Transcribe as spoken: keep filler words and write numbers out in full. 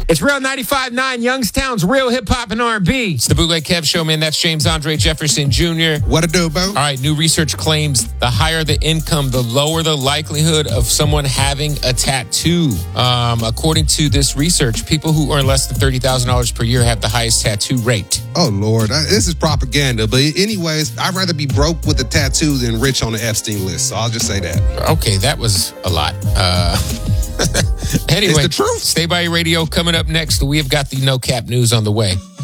It's Real ninety-five point nine, Youngstown's real hip-hop and R and B. It's the Bootleg Kev Show, man. That's James Andre Jefferson Junior What it do, bro? All right, new research claims the higher the income, the lower the likelihood of someone having a tattoo. Um, according to this research, people who earn less than thirty thousand dollars per year have the highest tattoo rate. Oh, Lord. I, this is propaganda. But anyways, I'd rather be broke with a tattoo than rich on the Epstein list. So I'll just say that. Okay, that was a lot. Uh, anyway, it's the truth. Stay by your radio. Coming up next, we have got the No Cap News on the way.